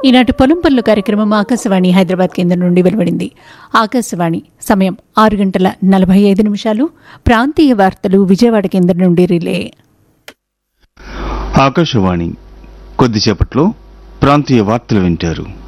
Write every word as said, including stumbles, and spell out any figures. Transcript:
ఈనాటి పొలం పనులు కార్యక్రమం ఆకాశవాణి హైదరాబాద్ కేంద్రం నుండి వెలువడింది. ఆకాశవాణి సమయం ఆరు గంటల నలభై ఐదు నిమిషాలు. ప్రాంతీయ వార్తలు విజయవాడ కేంద్రం నుండి రిలే. ఆకాశవాణి కొద్దిసేపట్లో ప్రాంతీయ వార్తలు వింటారు.